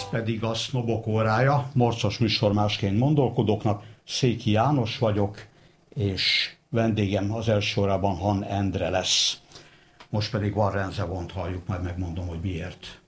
Ez pedig a Sznobok órája, morcos műsor másként gondolkodóknak. Széki János vagyok, és vendégem az első órában Han Endre lesz. Most pedig Varrenze Vont halljuk, majd megmondom, hogy miért.